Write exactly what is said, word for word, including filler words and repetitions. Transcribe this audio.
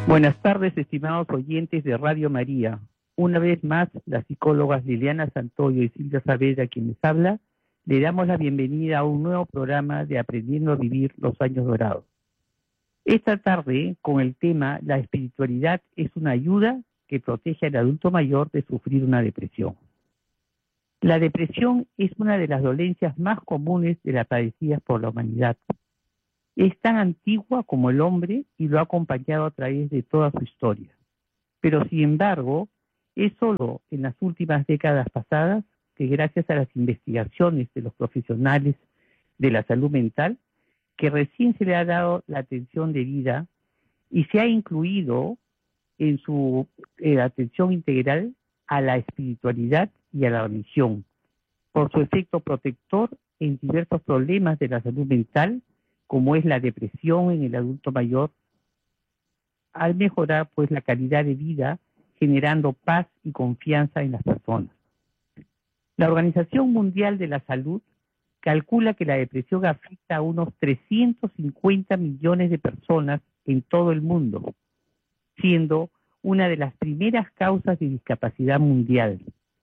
Buenas tardes, estimados oyentes de Radio María. Una vez más, las psicólogas Liliana Santoyo y Silvia Saavedra, quienes habla, le damos la bienvenida a un nuevo programa de Aprendiendo a Vivir los Años Dorados. Esta tarde, con el tema La espiritualidad es una ayuda que protege al adulto mayor de sufrir una depresión. La depresión es una de las dolencias más comunes de las padecidas por la humanidad. Es tan antigua como el hombre y lo ha acompañado a través de toda su historia. Pero, sin embargo, es solo en las últimas décadas pasadas que, gracias a las investigaciones de los profesionales de la salud mental, que recién se le ha dado la atención debida y se ha incluido en su eh, atención integral a la espiritualidad y a la religión, por su efecto protector en diversos problemas de la salud mental, como es la depresión en el adulto mayor, al mejorar pues la calidad de vida, generando paz y confianza en las personas. La Organización Mundial de la Salud calcula que la depresión afecta a unos trescientos cincuenta millones de personas en todo el mundo, siendo una de las primeras causas de discapacidad mundial.